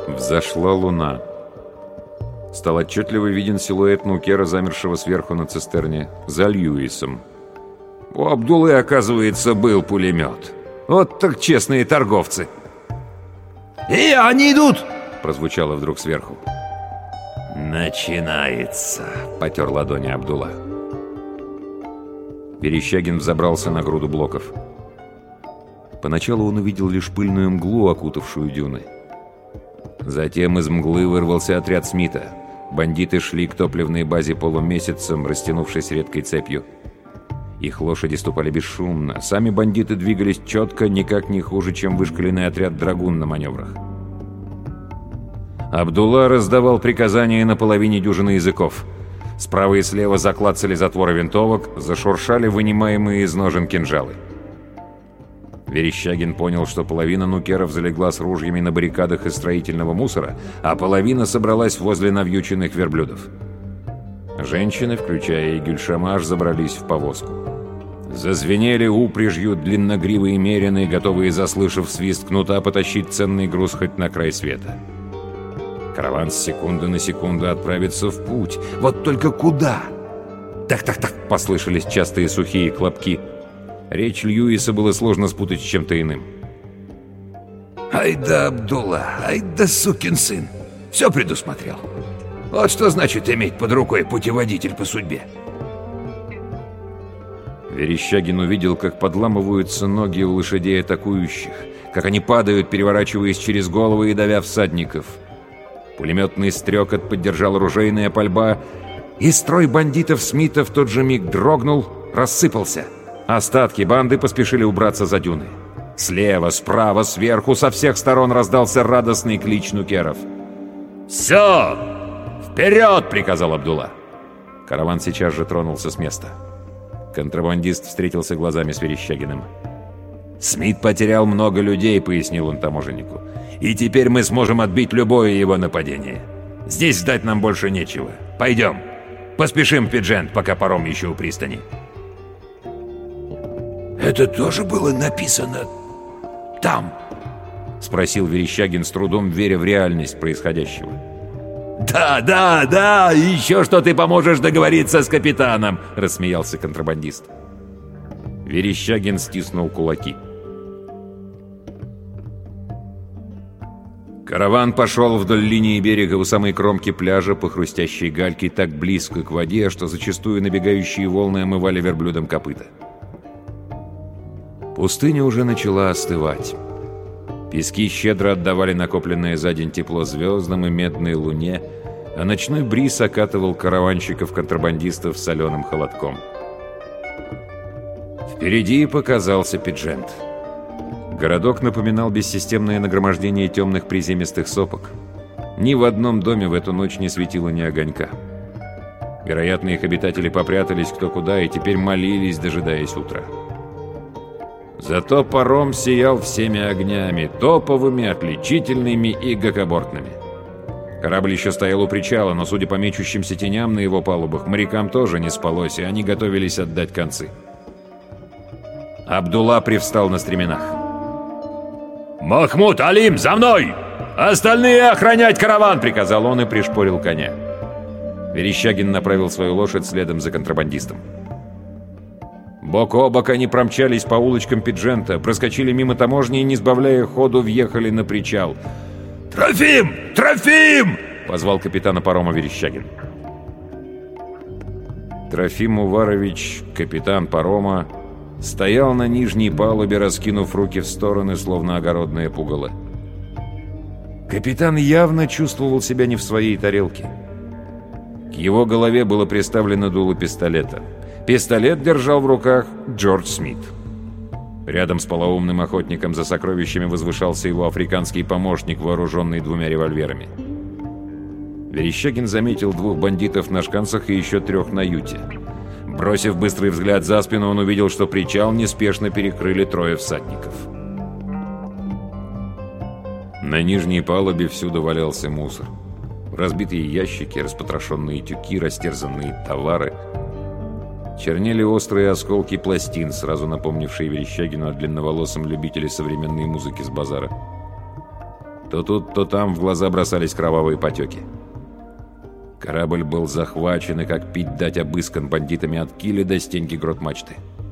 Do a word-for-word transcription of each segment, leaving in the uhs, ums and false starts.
Взошла луна. Стал отчетливо виден силуэт Нукера, замершего сверху на цистерне, за Льюисом. У Абдуллы, оказывается, был пулемет. Вот так честные торговцы. «Эй, они идут!» — прозвучало вдруг сверху. «Начинается!» — потер ладони Абдулла. Верещагин взобрался на груду блоков. Поначалу он увидел лишь пыльную мглу, окутавшую дюны. Затем из мглы вырвался отряд Смита. Бандиты шли к топливной базе полумесяцем, растянувшись редкой цепью. Их лошади ступали бесшумно. Сами бандиты двигались четко, никак не хуже, чем вышкаленный отряд драгун на маневрах. Абдулла раздавал приказания на половине дюжины языков. Справа и слева заклацали затворы винтовок, зашуршали вынимаемые из ножен кинжалы. Верещагин понял, что половина нукеров залегла с ружьями на баррикадах из строительного мусора, а половина собралась возле навьюченных верблюдов. Женщины, включая и Гюльшамаш, забрались в повозку. Зазвенели упряжью длинногривые мерины, готовые, заслышав свист кнута, потащить ценный груз хоть на край света. Караван с секунды на секунду отправится в путь. Вот только куда? «Так-так-так!» — послышались частые сухие хлопки. Речь Льюиса было сложно спутать с чем-то иным. «Ай да, Абдулла, ай да сукин сын! Все предусмотрел. Вот что значит иметь под рукой путеводитель по судьбе». Верещагин увидел, как подламываются ноги у лошадей атакующих, как они падают, переворачиваясь через головы и давя всадников. Пулеметный стрекот поддержал оружейная пальба, и строй бандитов Смита в тот же миг дрогнул, рассыпался. Остатки банды поспешили убраться за дюны. Слева, справа, сверху, со всех сторон раздался радостный клич нукеров. «Все! Вперед!» — приказал Абдулла. Караван сейчас же тронулся с места. Контрабандист встретился глазами с Верещагиным. «Смит потерял много людей», — пояснил он таможеннику. «И теперь мы сможем отбить любое его нападение. Здесь ждать нам больше нечего. Пойдем. Поспешим в Пиджент, пока паром еще у пристани». «Это тоже было написано там?» — спросил Верещагин, с трудом веря в реальность происходящего. «Да, да, да! Еще что ты поможешь договориться с капитаном!» — рассмеялся контрабандист. Верещагин стиснул кулаки. Караван пошел вдоль линии берега у самой кромки пляжа по хрустящей гальке так близко к воде, что зачастую набегающие волны омывали верблюдом копыта. Пустыня уже начала остывать. Пески щедро отдавали накопленное за день тепло звездам и медной луне, а ночной бриз окатывал караванщиков-контрабандистов соленым холодком. Впереди показался Пиджент. Городок напоминал бессистемное нагромождение темных приземистых сопок. Ни в одном доме в эту ночь не светило ни огонька. Вероятно, их обитатели попрятались кто куда и теперь молились, дожидаясь утра. Зато паром сиял всеми огнями, топовыми, отличительными и гакобортными. Корабль еще стоял у причала, но, судя по мечущимся теням на его палубах, морякам тоже не спалось, и они готовились отдать концы. Абдулла привстал на стременах. «Махмуд, Алим, за мной! Остальные охранять караван!» — приказал он и пришпорил коня. Верещагин направил свою лошадь следом за контрабандистом. Бок о бок они промчались по улочкам Пиджента, проскочили мимо таможни и, не сбавляя ходу, въехали на причал. «Трофим! Трофим!» — позвал капитана парома Верещагин. Трофим Уварович, капитан парома, стоял на нижней палубе, раскинув руки в стороны, словно огородное пугало. Капитан явно чувствовал себя не в своей тарелке. К его голове было приставлено дуло пистолета. Пистолет держал в руках Джордж Смит. Рядом с полоумным охотником за сокровищами возвышался его африканский помощник, вооруженный двумя револьверами. Верещагин заметил двух бандитов на шканцах и еще трех на юте. Бросив быстрый взгляд за спину, он увидел, что причал неспешно перекрыли трое всадников. На нижней палубе всюду валялся мусор. Разбитые ящики, распотрошенные тюки, растерзанные товары. Чернели острые осколки пластин, сразу напомнившие Верещагину о длинноволосом любителе современной музыки с базара. То тут, то там в глаза бросались кровавые потеки. Корабль был захвачен и, как пить дать, обыскан бандитами от киля до стенки грот-мачты.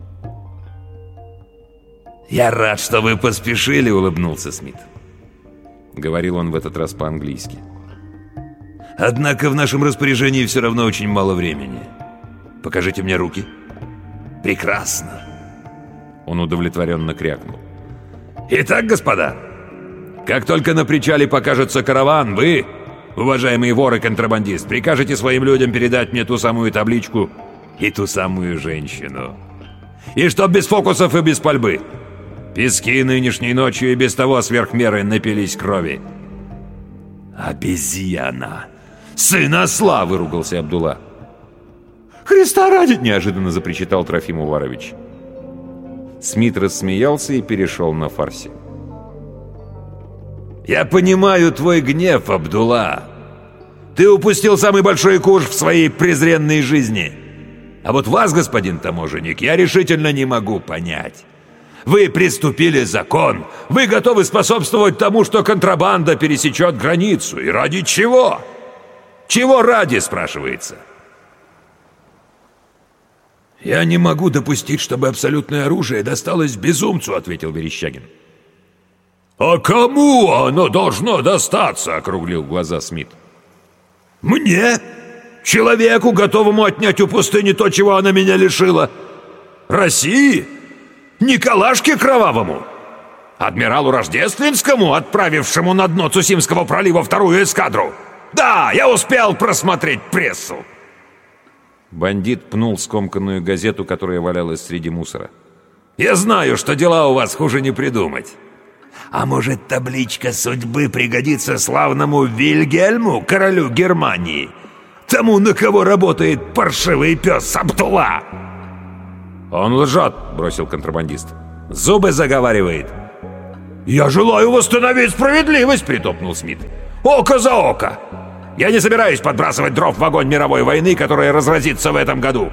«Я рад, что вы поспешили», — улыбнулся Смит. Говорил он в этот раз по-английски. «Однако в нашем распоряжении все равно очень мало времени. Покажите мне руки». «Прекрасно». Он удовлетворенно крякнул. «Итак, господа, как только на причале покажется караван, вы, уважаемый вор и контрабандист, прикажете своим людям передать мне ту самую табличку и ту самую женщину. И чтоб без фокусов и без пальбы. Пески нынешней ночью и без того сверх меры напились крови». «Обезьяна! Сын осла!» — выругался Абдулла. «Христа ради!» — неожиданно запричитал Трофим Уварович. Смит рассмеялся и перешел на фарси. «Я понимаю твой гнев, Абдулла. Ты упустил самый большой куш в своей презренной жизни. А вот вас, господин таможенник, я решительно не могу понять. Вы приступили закон. Вы готовы способствовать тому, что контрабанда пересечет границу. И ради чего? Чего ради, спрашивается?» «Я не могу допустить, чтобы абсолютное оружие досталось безумцу», — ответил Верещагин. «А кому оно должно достаться?» — округлил глаза Смит. «Мне? Человеку, готовому отнять у пустыни то, чего она меня лишила? России? Николашке Кровавому? Адмиралу Рождественскому, отправившему на дно Цусимского пролива вторую эскадру? Да, я успел просмотреть прессу». Бандит пнул скомканную газету, которая валялась среди мусора. «Я знаю, что дела у вас хуже не придумать. А может, табличка судьбы пригодится славному Вильгельму, королю Германии? Тому, на кого работает паршивый пес Абдулла?» «Он лжет», — бросил контрабандист. «Зубы заговаривает». «Я желаю восстановить справедливость», — притопнул Смит. «Око за око! Я не собираюсь подбрасывать дров в огонь мировой войны, которая разразится в этом году».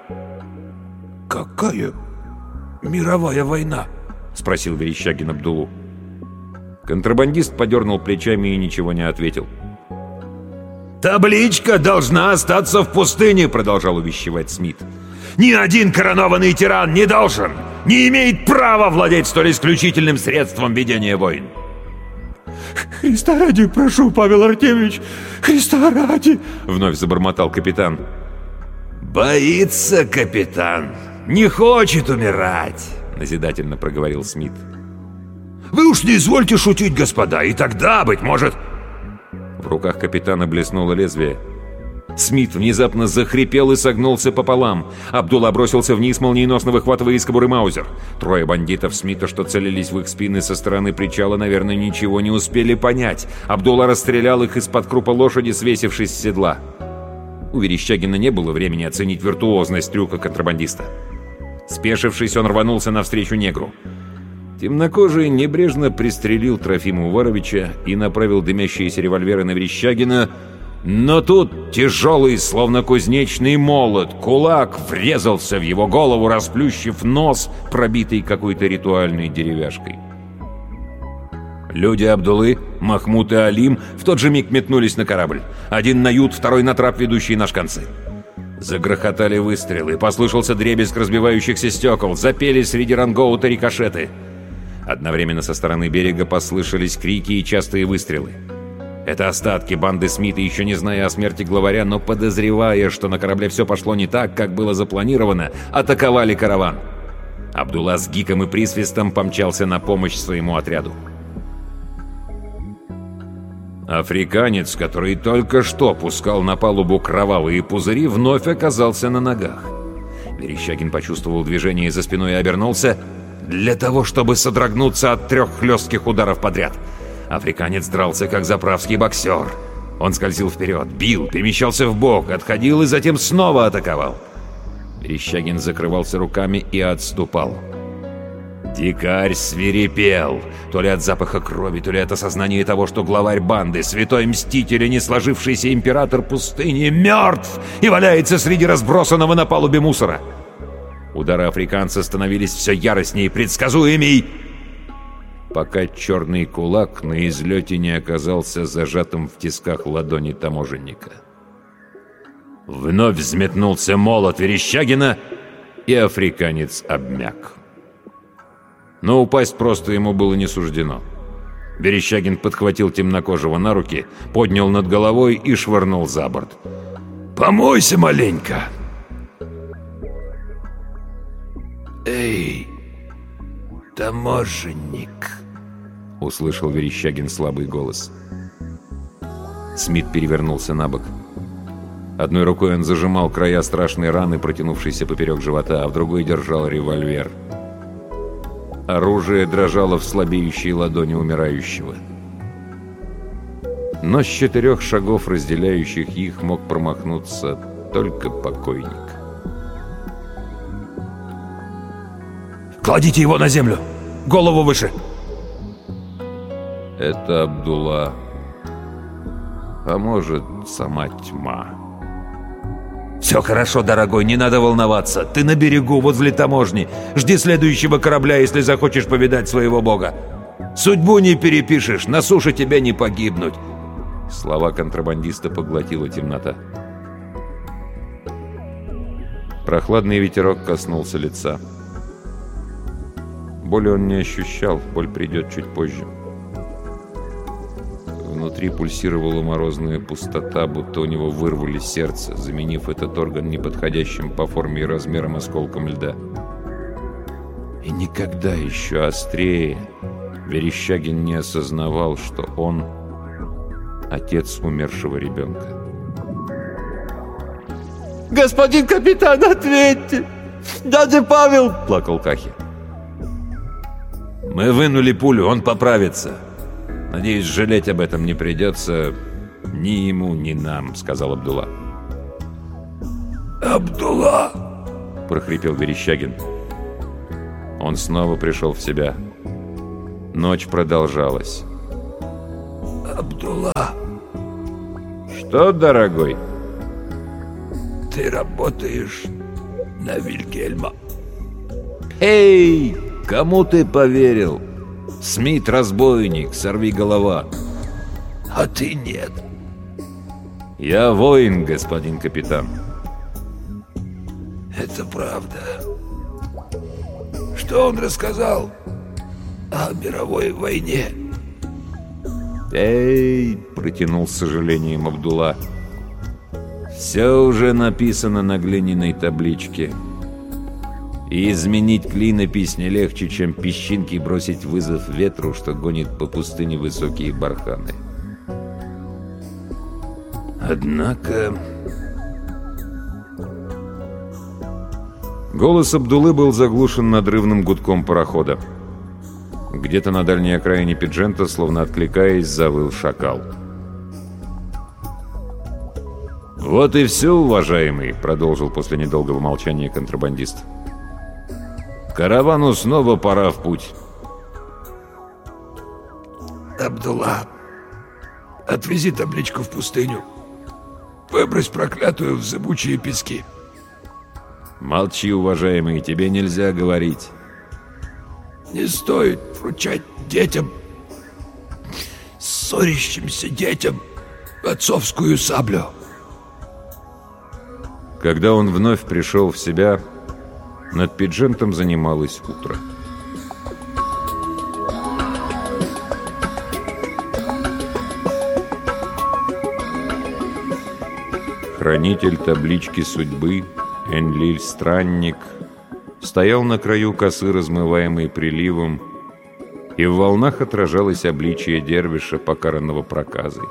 «Какая мировая война?» — спросил Верещагин Абдуллу. Контрабандист подернул плечами и ничего не ответил. «Табличка должна остаться в пустыне», — продолжал увещевать Смит. «Ни один коронованный тиран не должен, не имеет права владеть столь исключительным средством ведения войн». «Христа ради, прошу, Павел Артемьевич! Христа ради!» — вновь забормотал капитан. «Боится капитан, не хочет умирать», — назидательно проговорил Смит. «Вы уж не извольте шутить, господа, и тогда, быть может...» В руках капитана блеснуло лезвие. Смит внезапно захрипел и согнулся пополам. Абдулла бросился вниз, молниеносно выхватывая из кобуры маузер. Трое бандитов Смита, что целились в их спины со стороны причала, наверное, ничего не успели понять. Абдулла расстрелял их из-под крупа лошади, свесившись с седла. У Верещагина не было времени оценить виртуозность трюка контрабандиста. Спешившись, он рванулся навстречу негру. Темнокожий небрежно пристрелил Трофима Уваровича и направил дымящиеся револьверы на Верещагина, но тут тяжелый, словно кузнечный молот, кулак врезался в его голову, расплющив нос, пробитый какой-то ритуальной деревяшкой. Люди Абдуллы, Махмуд и Алим в тот же миг метнулись на корабль. Один на ют, второй на трап, ведущий на шканцы. Загрохотали выстрелы, послышался дребезг разбивающихся стекол, запели среди рангоута рикошеты. Одновременно со стороны берега послышались крики и частые выстрелы. Это остатки банды Смита, еще не зная о смерти главаря, но подозревая, что на корабле все пошло не так, как было запланировано, атаковали караван. Абдулла с гиком и присвистом помчался на помощь своему отряду. Африканец, который только что пускал на палубу кровавые пузыри, вновь оказался на ногах. Верещагин почувствовал движение за спиной и обернулся для того, чтобы содрогнуться от трех хлестких ударов подряд. Африканец дрался, как заправский боксер. Он скользил вперед, бил, перемещался вбок, отходил и затем снова атаковал. Верещагин закрывался руками и отступал. Дикарь свирепел, то ли от запаха крови, то ли от осознания того, что главарь банды, святой мститель и не сложившийся император пустыни, мертв и валяется среди разбросанного на палубе мусора. Удары африканца становились все яростнее и предсказуемей. пока черный кулак на излете не оказался зажатым в тисках ладони таможенника. Вновь взметнулся молот Верещагина, и африканец обмяк. Но упасть просто ему было не суждено. Верещагин подхватил темнокожего на руки, поднял над головой и швырнул за борт. «Помойся маленько!» «Эй, таможенник!» — услышал Верещагин слабый голос. Смит перевернулся на бок. Одной рукой он зажимал края страшной раны, протянувшейся поперек живота, а в другой держал револьвер. Оружие дрожало в слабеющей ладони умирающего. Но с четырех шагов, разделяющих их, мог промахнуться только покойник. «Кладите его на землю! Голову выше!» Это Абдулла. А может, сама тьма. «Все хорошо, дорогой, не надо волноваться. Ты на берегу, возле таможни. Жди следующего корабля, если захочешь повидать своего бога. Судьбу не перепишешь, на суше тебе не погибнуть». Слова контрабандиста поглотила темнота. Прохладный ветерок коснулся лица. Боли он не ощущал, боль придет чуть позже. Внутри пульсировала морозная пустота, будто у него вырвали сердце, заменив этот орган неподходящим по форме и размерам осколком льда. И никогда еще острее Верещагин не осознавал, что он отец умершего ребенка. «Господин капитан, ответьте! Дядя Павел!» — плакал Кахи. «Мы вынули пулю, он поправится. Надеюсь, жалеть об этом не придется ни ему, ни нам», — сказал Абдулла. «Абдулла!» — прохрипел Верещагин. Он снова пришел в себя. Ночь продолжалась. «Абдулла!» «Что, дорогой?» «Ты работаешь на Вильгельма». «Эй, кому ты поверил? Смит — разбойник, сорвиголова». «А ты нет». «Я воин, господин капитан». «Это правда. Что он рассказал о мировой войне?» «Эй!» — протянул с сожалением Абдулла. «Все уже написано на глиняной табличке. И изменить клинопись не легче, чем песчинки бросить вызов ветру, что гонит по пустыне высокие барханы. Однако...» Голос Абдуллы был заглушен надрывным гудком парохода. Где-то на дальней окраине Пиджента, словно откликаясь, завыл шакал. «Вот и все, уважаемый», — продолжил после недолгого молчания контрабандист. «Каравану снова пора в путь». «Абдулла, отвези табличку в пустыню. Выбрось проклятую в зыбучие пески». «Молчи, уважаемый, тебе нельзя говорить». «Не стоит вручать детям, ссорящимся детям, отцовскую саблю». Когда он вновь пришел в себя, над Пиджентом занималось утро. Хранитель таблички судьбы, Энлиль-странник, стоял на краю косы, размываемой приливом, и в волнах отражалось обличие дервиша, покаранного проказой.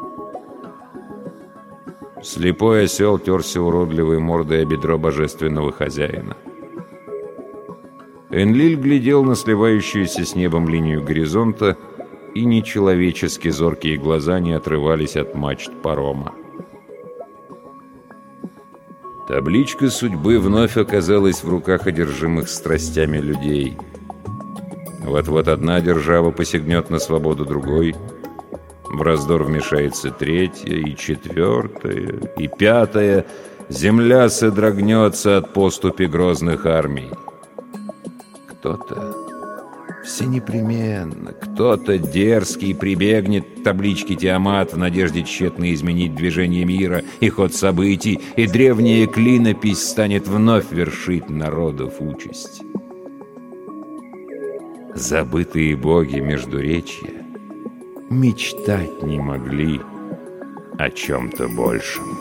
Слепой осел терся уродливой мордой о бедро божественного хозяина. Энлиль глядел на сливающуюся с небом линию горизонта, и нечеловечески зоркие глаза не отрывались от мачт парома. Табличка судьбы вновь оказалась в руках одержимых страстями людей. Вот-вот одна держава посягнет на свободу другой, в раздор вмешается третья, и четвертая, и пятая. Земля содрогнется от поступи грозных армий. Кто-то, Все непременно кто-то дерзкий прибегнет к табличке Тиамат в надежде тщетно изменить движение мира и ход событий, и древняя клинопись станет вновь вершить народов участь. Забытые боги Междуречья мечтать не могли о чем-то большем.